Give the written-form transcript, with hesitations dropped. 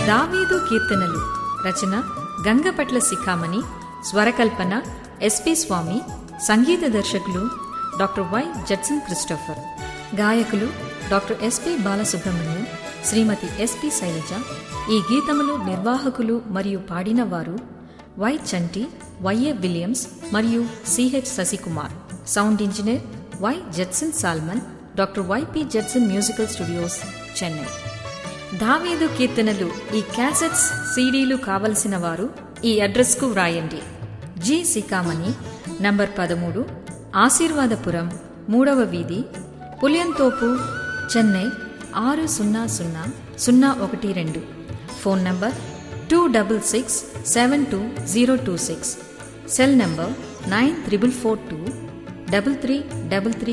దావీదు కీర్తనలు రచన గంగపట్ల శిఖామణి, స్వరకల్పన ఎస్పి స్వామి, సంగీత దర్శకులు డాక్టర్ వై జడ్సన్ క్రిస్టోఫర్, గాయకులు డాక్టర్ ఎస్పి బాలసుబ్రహ్మణ్యం, శ్రీమతి ఎస్పి శైలజ. ఈ గీతములు నిర్వాహకులు మరియు పాడినవారు వై చంటి, వైఏ విలియమ్స్ మరియు CH Sasikumar. Sound engineer why Judson salmon, doctor YP Judson musical studios, Chennai. దావీదు కీర్తనలు ఈ క్యాసెట్స్, సీడీలు కావలసిన వారు ఈ అడ్రస్కు వ్రాయండి. జి శిఖామణి, నంబర్ 13, ఆశీర్వాదపురం, 3వ వీధి, Puliyanthope, Chennai 600012. Phone number 26672026. Cell number 9442333333.